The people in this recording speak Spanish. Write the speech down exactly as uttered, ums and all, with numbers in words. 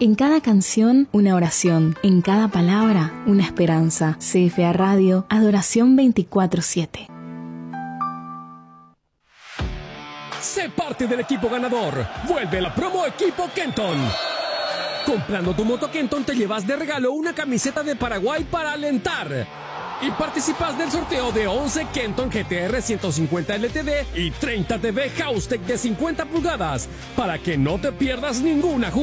En cada canción, una oración. En cada palabra, una esperanza. C F A Radio, adoración veinticuatro siete. Sé parte del equipo ganador. Vuelve la promo Equipo Kenton. Comprando tu moto Kenton te llevas de regalo una camiseta de Paraguay para alentar. Y participas del sorteo de once Kenton G T R ciento cincuenta L T D y treinta T V Houstek de cincuenta pulgadas para que no te pierdas ninguna jugada.